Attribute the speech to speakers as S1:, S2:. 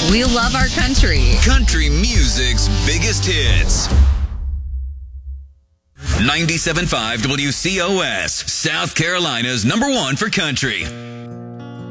S1: We love our country.
S2: Country music's biggest hits. 97.5 WCOS, South Carolina's #1 for country.